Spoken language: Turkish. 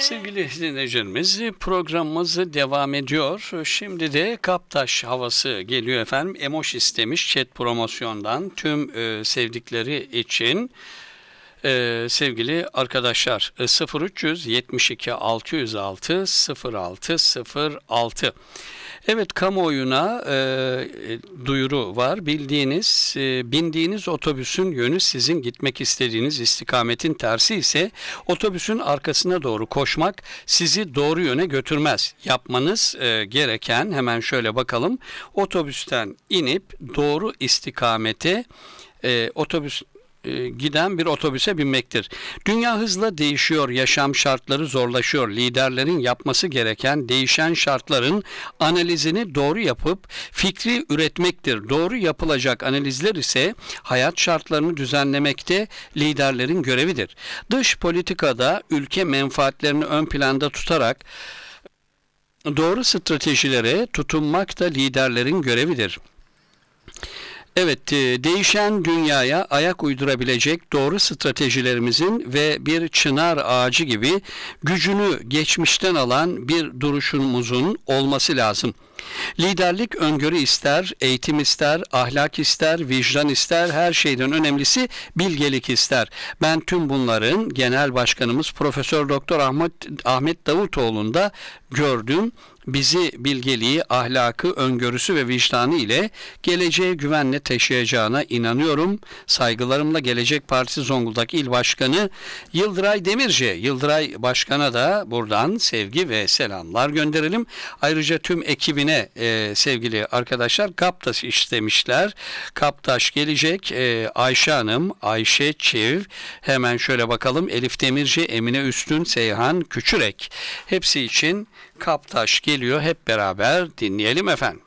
Sevgili dinleyicilerimiz, programımız devam ediyor. Şimdi de Kaptaş havası geliyor efendim. Emoş istemiş chat promosyondan tüm sevdikleri için. Sevgili arkadaşlar 0300 72 606 0606. Evet, kamuoyuna duyuru var. Bindiğiniz otobüsün yönü sizin gitmek istediğiniz istikametin tersi ise otobüsün arkasına doğru koşmak sizi doğru yöne götürmez. Yapmanız gereken, hemen şöyle bakalım, otobüsten inip doğru istikamete giden bir otobüse binmektir. Dünya hızla değişiyor, yaşam şartları zorlaşıyor. Liderlerin yapması gereken değişen şartların analizini doğru yapıp fikri üretmektir. Doğru yapılacak analizler ise hayat şartlarını düzenlemekte liderlerin görevidir. Dış politikada ülke menfaatlerini ön planda tutarak doğru stratejilere tutunmak da liderlerin görevidir. Evet, değişen dünyaya ayak uydurabilecek doğru stratejilerimizin ve bir çınar ağacı gibi gücünü geçmişten alan bir duruşumuzun olması lazım. Liderlik öngörü ister, eğitim ister, ahlak ister, vicdan ister, her şeyden önemlisi bilgelik ister. Ben tüm bunların Genel Başkanımız Profesör Doktor Ahmet Davutoğlu'nda gördüm. Bizi bilgeliği, ahlakı, öngörüsü ve vicdanı ile geleceğe güvenle taşıyacağına inanıyorum. Saygılarımla Gelecek Partisi Zonguldak İl Başkanı Yıldıray Demirci. Yıldıray Başkan'a da buradan sevgi ve selamlar gönderelim. Ayrıca tüm ekibine sevgili arkadaşlar, Kaptaş istemişler. Kaptaş gelecek. Ayşe Hanım, Ayşe Çiv, hemen şöyle bakalım, Elif Demirci, Emine Üstün, Seyhan Küçürek. Hepsi için Kaptaş geliyor. Hep beraber dinleyelim efendim.